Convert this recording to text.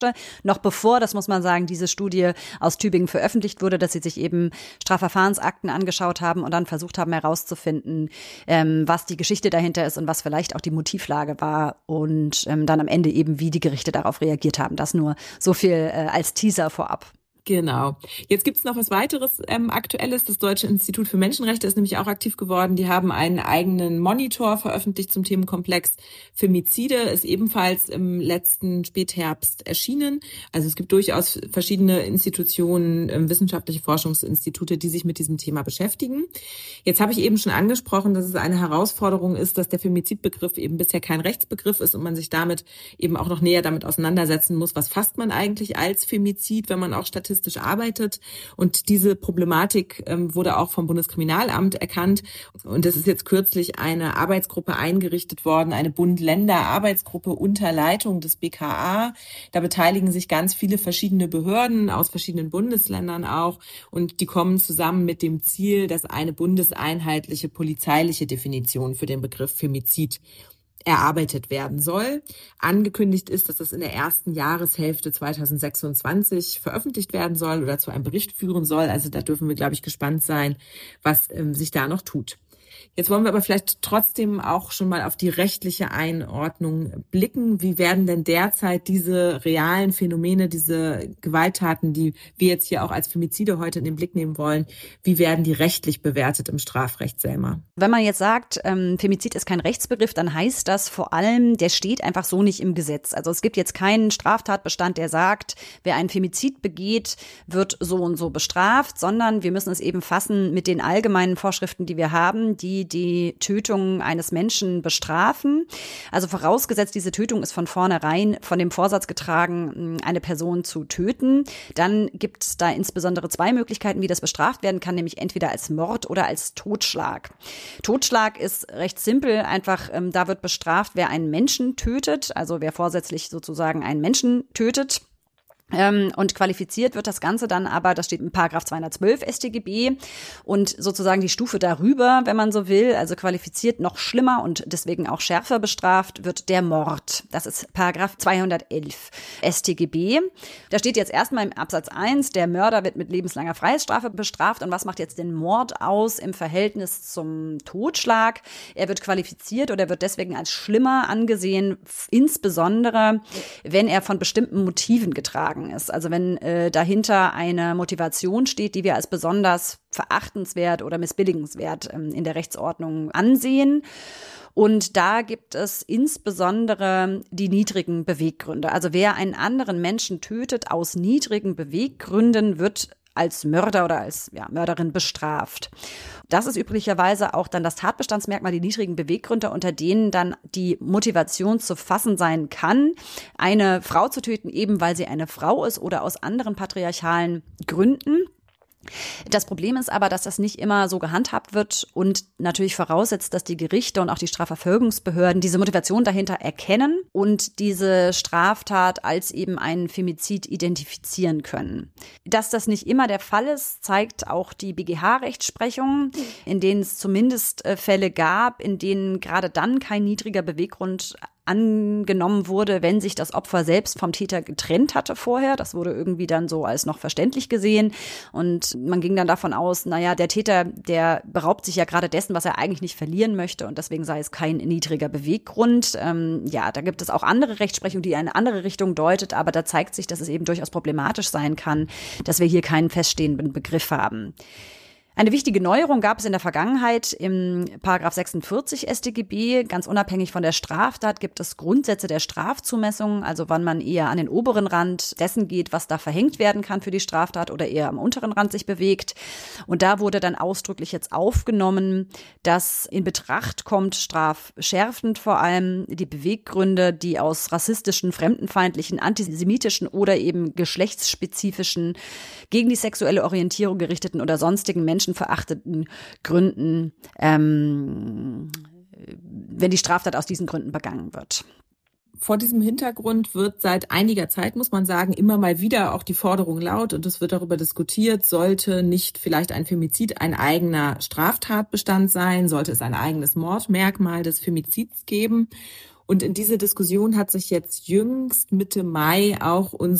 noch bevor, das muss man sagen, diese Studie aus Tübingen veröffentlicht wurde, dass sie sich eben Strafverfahrensakten angeschaut haben und dann versucht haben herauszufinden, was die Geschichte dahinter ist und was vielleicht auch die Motivlage war und dann am Ende eben, wie die Gerichte darauf reagiert haben. Das nur so viel als Teaser vorab. Genau. Jetzt gibt's noch was weiteres Aktuelles. Das Deutsche Institut für Menschenrechte ist nämlich auch aktiv geworden. Die haben einen eigenen Monitor veröffentlicht zum Themenkomplex Femizide, ist ebenfalls im letzten Spätherbst erschienen. Also es gibt durchaus verschiedene Institutionen, wissenschaftliche Forschungsinstitute, die sich mit diesem Thema beschäftigen. Jetzt habe ich eben schon angesprochen, dass es eine Herausforderung ist, dass der Femizidbegriff eben bisher kein Rechtsbegriff ist und man sich damit eben auch noch näher damit auseinandersetzen muss. Was fasst man eigentlich als Femizid, wenn man auch statistisch arbeitet? Und diese Problematik wurde auch vom Bundeskriminalamt erkannt. Und es ist jetzt kürzlich eine Arbeitsgruppe eingerichtet worden, eine Bund-Länder-Arbeitsgruppe unter Leitung des BKA. Da beteiligen sich ganz viele verschiedene Behörden aus verschiedenen Bundesländern auch. Und die kommen zusammen mit dem Ziel, dass eine bundeseinheitliche polizeiliche Definition für den Begriff Femizid erarbeitet werden soll. Angekündigt ist, dass das in der ersten Jahreshälfte 2026 veröffentlicht werden soll oder zu einem Bericht führen soll. Also da dürfen wir, glaube ich, gespannt sein, was sich da noch tut. Jetzt wollen wir aber vielleicht trotzdem auch schon mal auf die rechtliche Einordnung blicken. Wie werden denn derzeit diese realen Phänomene, diese Gewalttaten, die wir jetzt hier auch als Femizide heute in den Blick nehmen wollen, wie werden die rechtlich bewertet im Strafrecht, Selma? Wenn man jetzt sagt, Femizid ist kein Rechtsbegriff, dann heißt das vor allem, der steht einfach so nicht im Gesetz. Also es gibt jetzt keinen Straftatbestand, der sagt, wer einen Femizid begeht, wird so und so bestraft, sondern wir müssen es eben fassen mit den allgemeinen Vorschriften, die wir haben, die Tötung eines Menschen bestrafen. Also vorausgesetzt, diese Tötung ist von vornherein von dem Vorsatz getragen, eine Person zu töten. Dann gibt es da insbesondere zwei Möglichkeiten, wie das bestraft werden kann, nämlich entweder als Mord oder als Totschlag. Totschlag ist recht simpel, einfach da wird bestraft, wer einen Menschen tötet, also wer vorsätzlich sozusagen einen Menschen tötet. Und qualifiziert wird das Ganze dann aber, das steht in Paragraph 212 StGB und sozusagen die Stufe darüber, wenn man so will, also qualifiziert noch schlimmer und deswegen auch schärfer bestraft, wird der Mord. Das ist Paragraph 211 StGB. Da steht jetzt erstmal im Absatz 1, der Mörder wird mit lebenslanger Freiheitsstrafe bestraft. Und was macht jetzt den Mord aus im Verhältnis zum Totschlag? Er wird qualifiziert oder wird deswegen als schlimmer angesehen, insbesondere wenn er von bestimmten Motiven getragen ist. Also wenn dahinter eine Motivation steht, die wir als besonders verachtenswert oder missbilligenswert in der Rechtsordnung ansehen. Und da gibt es insbesondere die niedrigen Beweggründe. Also wer einen anderen Menschen tötet aus niedrigen Beweggründen, wird als Mörder oder als Mörderin bestraft. Das ist üblicherweise auch dann das Tatbestandsmerkmal, die niedrigen Beweggründe, unter denen dann die Motivation zu fassen sein kann, eine Frau zu töten, eben weil sie eine Frau ist oder aus anderen patriarchalen Gründen. Das Problem ist aber, dass das nicht immer so gehandhabt wird und natürlich voraussetzt, dass die Gerichte und auch die Strafverfolgungsbehörden diese Motivation dahinter erkennen und diese Straftat als eben einen Femizid identifizieren können. Dass das nicht immer der Fall ist, zeigt auch die BGH-Rechtsprechung, in denen es zumindest Fälle gab, in denen gerade dann kein niedriger Beweggrund angenommen wurde, wenn sich das Opfer selbst vom Täter getrennt hatte vorher. Das wurde irgendwie dann so als noch verständlich gesehen. Und man ging dann davon aus, der Täter, der beraubt sich ja gerade dessen, was er eigentlich nicht verlieren möchte. Und deswegen sei es kein niedriger Beweggrund. Da gibt es auch andere Rechtsprechung, die in eine andere Richtung deutet. Aber da zeigt sich, dass es eben durchaus problematisch sein kann, dass wir hier keinen feststehenden Begriff haben. Eine wichtige Neuerung gab es in der Vergangenheit im Paragraph 46 StGB. Ganz unabhängig von der Straftat gibt es Grundsätze der Strafzumessung, also wann man eher an den oberen Rand dessen geht, was da verhängt werden kann für die Straftat oder eher am unteren Rand sich bewegt. Und da wurde dann ausdrücklich jetzt aufgenommen, dass in Betracht kommt, strafschärfend vor allem die Beweggründe, die aus rassistischen, fremdenfeindlichen, antisemitischen oder eben geschlechtsspezifischen, gegen die sexuelle Orientierung gerichteten oder sonstigen menschenverachtenden Gründen, wenn die Straftat aus diesen Gründen begangen wird. Vor diesem Hintergrund wird seit einiger Zeit, muss man sagen, immer mal wieder auch die Forderung laut und es wird darüber diskutiert, sollte nicht vielleicht ein Femizid ein eigener Straftatbestand sein, sollte es ein eigenes Mordmerkmal des Femizids geben. Und in diese Diskussion hat sich jetzt jüngst Mitte Mai auch